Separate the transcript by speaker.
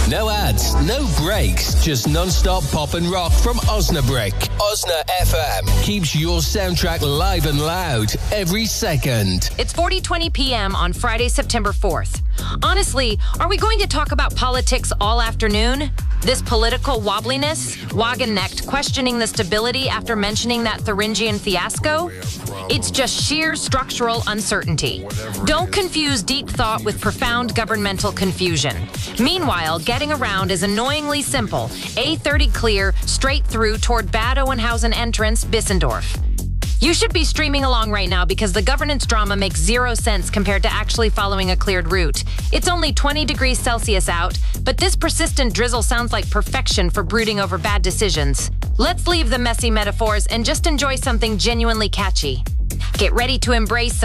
Speaker 1: No ads, no breaks, just non-stop pop and rock from Osnabrück. Osna FM keeps your soundtrack live and loud every second.
Speaker 2: It's 40:20 p.m. on Friday, September 4th. Honestly, are we going to talk about politics all afternoon? This political wobbliness? Wagenknecht questioning the stability after mentioning that Thuringian fiasco? It's just sheer structural uncertainty. Don't confuse deep thought with profound governmental confusion. Meanwhile, getting around is annoyingly simple. A30 clear, straight through toward Bad Oeynhausen entrance, Bissendorf. You should be streaming along right now because the governance drama makes zero sense compared to actually following a cleared route. It's only 20 degrees Celsius out, but this persistent drizzle sounds like perfection for brooding over bad decisions. Let's leave the messy metaphors and just enjoy something genuinely catchy. Get ready to embrace